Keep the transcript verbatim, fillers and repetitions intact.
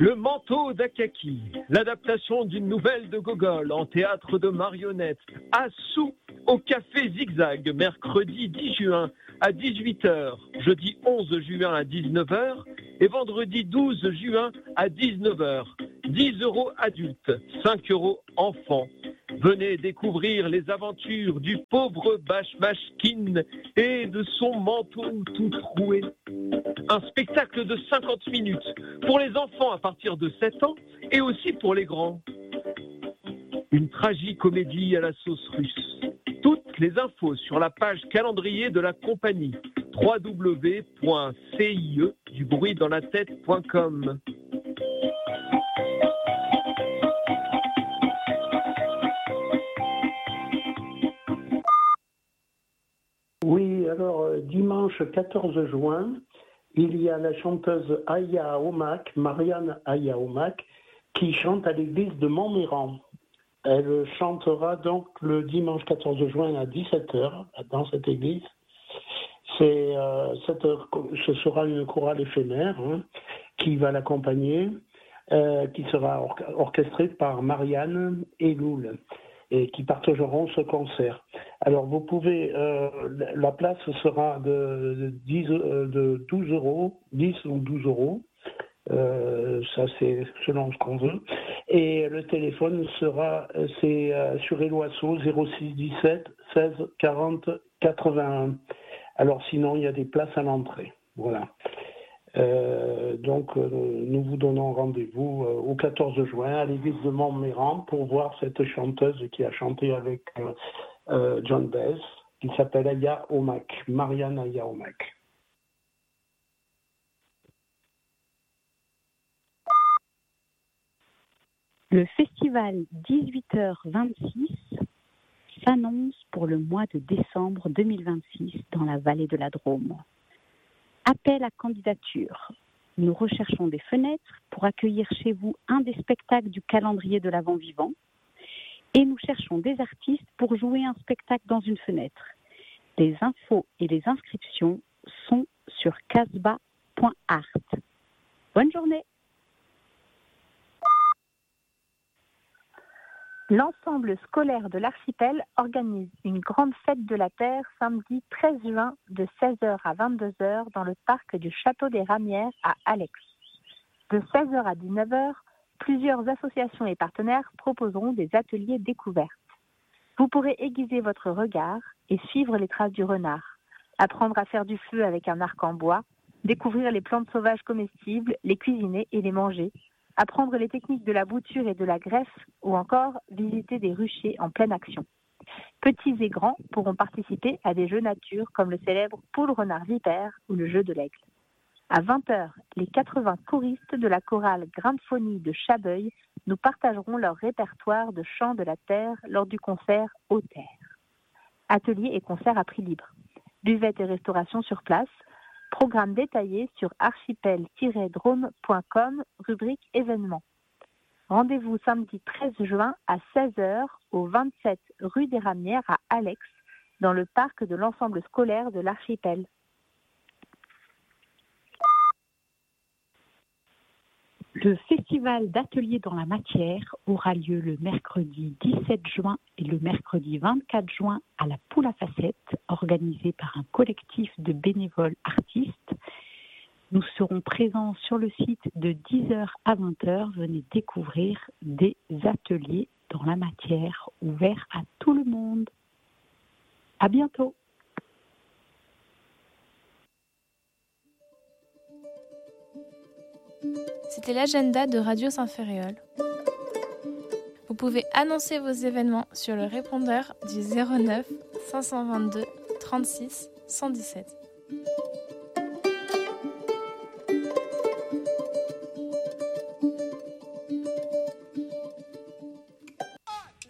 Le manteau d'Akaki, l'adaptation d'une nouvelle de Gogol en théâtre de marionnettes, à Sous, au Café Zigzag, mercredi dix juin à dix-huit heures, jeudi onze juin à dix-neuf heures et vendredi douze juin à dix-neuf heures. dix euros adultes, cinq euros enfants. Venez découvrir les aventures du pauvre Bashmashkin et de son manteau tout troué. Un spectacle de cinquante minutes pour les enfants à partir de sept ans et aussi pour les grands. Une tragicomédie à la sauce russe. Toutes les infos sur la page calendrier de la compagnie w w w point c i e du bruit dans la tête point com. Oui, alors euh, dimanche quatorze juin, il y a la chanteuse Aya Omak, Marianne Aya Omak, qui chante à l'église de Montméran. Elle chantera donc le dimanche quatorze juin à dix-sept heures dans cette église. C'est, euh, cette, ce sera une chorale éphémère hein, qui va l'accompagner, euh, qui sera or- orchestrée par Marianne et Loul, et qui partageront ce concert. Alors vous pouvez, euh, la place sera de, de, dix, de douze euros, dix ou douze euros, euh, ça c'est selon ce qu'on veut. Et le téléphone sera, c'est euh, sur Éloisseau, zéro six dix-sept seize quarante quatre-vingt-un. Alors sinon, il y a des places à l'entrée. Voilà. Euh, donc, euh, nous vous donnons rendez-vous euh, au quatorze juin à l'église de Montméran pour voir cette chanteuse qui a chanté avec euh, euh, John Baez, qui s'appelle Aya Omak, Marianne Aya Omak. Le festival dix-huit heures vingt-six s'annonce pour le mois de décembre deux mille vingt-six dans la vallée de la Drôme. Appel à candidature. Nous recherchons des fenêtres pour accueillir chez vous un des spectacles du calendrier de l'Avent vivant et nous cherchons des artistes pour jouer un spectacle dans une fenêtre. Les infos et les inscriptions sont sur casbah point art. Bonne journée. L'ensemble scolaire de l'archipel organise une grande fête de la Terre samedi treize juin de seize heures à vingt-deux heures dans le parc du Château des Ramières à Alex. De seize heures à dix-neuf heures, plusieurs associations et partenaires proposeront des ateliers découvertes. Vous pourrez aiguiser votre regard et suivre les traces du renard, apprendre à faire du feu avec un arc en bois, découvrir les plantes sauvages comestibles, les cuisiner et les manger, apprendre les techniques de la bouture et de la greffe ou encore visiter des ruchers en pleine action. Petits et grands pourront participer à des jeux nature comme le célèbre poule renard vipère ou le jeu de l'aigle. À vingt heures, les quatre-vingts choristes de la chorale Grindephonie de Chabeuil nous partageront leur répertoire de chants de la terre lors du concert Aux Terres. Ateliers et concerts à prix libre. Buvette et restauration sur place. Programme détaillé sur archipel tiret drôme point com, rubrique événements. Rendez-vous samedi treize juin à seize heures au vingt-sept rue des Ramières à Alex, dans le parc de l'ensemble scolaire de l'archipel. Le festival d'ateliers dans la matière aura lieu le mercredi dix-sept juin et le mercredi vingt-quatre juin à la Poule à Facettes, organisé par un collectif de bénévoles artistes. Nous serons présents sur le site de dix heures à vingt heures. Venez découvrir des ateliers dans la matière ouverts à tout le monde. À bientôt. C'était l'agenda de Radio Saint-Ferréol. Vous pouvez annoncer vos événements sur le répondeur du zéro neuf cinq cent vingt-deux trente-six cent dix-sept.